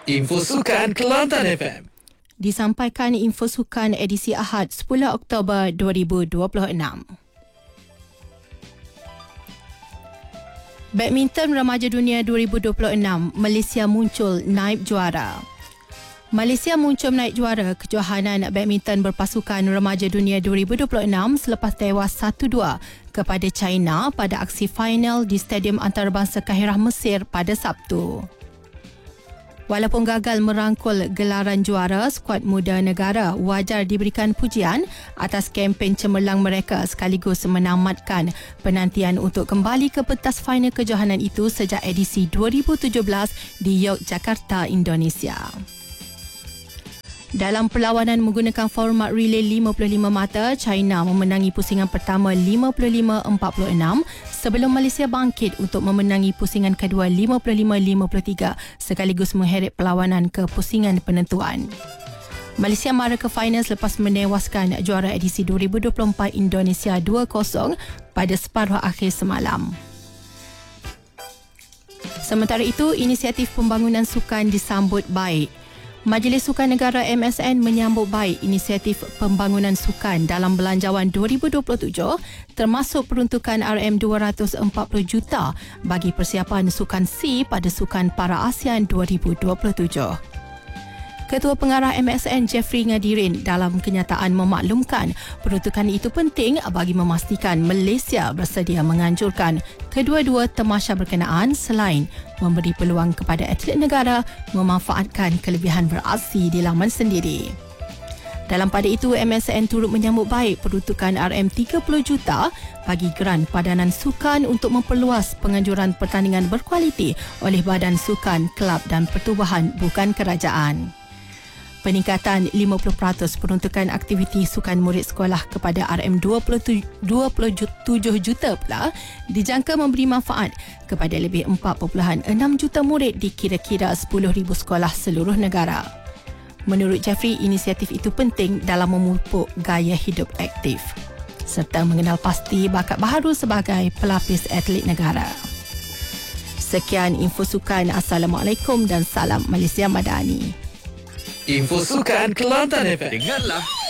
Info Sukan Kelantan FM. Disampaikan Info Sukan edisi Ahad 10 Oktober 2026. Badminton Remaja Dunia 2026, Malaysia muncul naib juara. Malaysia muncul naib juara kejohanan badminton berpasukan Remaja Dunia 2026 selepas tewas 1-2 kepada China pada aksi final di Stadium Antarabangsa Kahirah Mesir pada Sabtu. Walaupun gagal merangkul gelaran juara, skuad muda negara wajar diberikan pujian atas kempen cemerlang mereka sekaligus menamatkan penantian untuk kembali ke pentas final kejohanan itu sejak edisi 2017 di Yogyakarta, Indonesia. Dalam perlawanan menggunakan format relay 55 mata, China memenangi pusingan pertama 55-46 sebelum Malaysia bangkit untuk memenangi pusingan kedua 55-53 sekaligus mengheret perlawanan ke pusingan penentuan. Malaysia mara ke final selepas menewaskan juara edisi 2024 Indonesia 2-0 pada separuh akhir semalam. Sementara itu, inisiatif pembangunan sukan disambut baik. Majlis Sukan Negara MSN menyambut baik inisiatif pembangunan sukan dalam belanjawan 2027 termasuk peruntukan RM240 juta bagi persiapan Sukan C pada Sukan Para ASEAN 2027. Ketua Pengarah MSN Jeffrey Ngadirin dalam kenyataan memaklumkan peruntukan itu penting bagi memastikan Malaysia bersedia menganjurkan kedua-dua tamasya berkenaan selain memberi peluang kepada atlet negara memanfaatkan kelebihan beraksi di laman sendiri. Dalam pada itu, MSN turut menyambut baik peruntukan RM30 juta bagi geran padanan sukan untuk memperluas penganjuran pertandingan berkualiti oleh Badan Sukan, Kelab dan Pertubuhan bukan kerajaan. Peningkatan 50% peruntukan aktiviti sukan murid sekolah kepada RM27 juta pula dijangka memberi manfaat kepada lebih 4.6 juta murid di kira-kira 10,000 sekolah seluruh negara. Menurut Jeffrey, inisiatif itu penting dalam memupuk gaya hidup aktif serta mengenal pasti bakat baharu sebagai pelapis atlet negara. Sekian Info Sukan. Assalamualaikum dan salam Malaysia Madani. Info Sukan Kelantan FM. Dengarlah